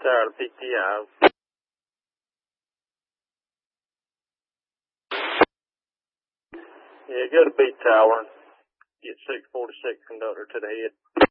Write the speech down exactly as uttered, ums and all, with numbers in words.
Tower P T I. Yeah, go to B Tower and get six forty-six conductor to the head.